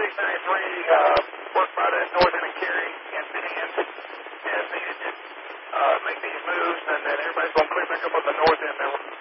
work by that north end of Cary and hand as needed to make these moves, and then everybody's going to clear back up on the north end.